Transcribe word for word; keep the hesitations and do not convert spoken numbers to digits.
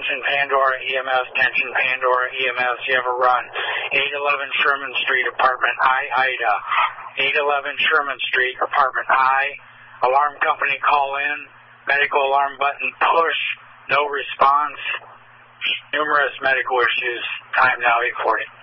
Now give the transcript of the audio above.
Attention Pandora E M S, attention Pandora E M S, you have a run. eight eleven Sherman Street, apartment I, Ida. eight eleven Sherman Street, apartment I. Alarm company call in. Medical alarm button push. No response. Numerous medical issues. Time now eight forty.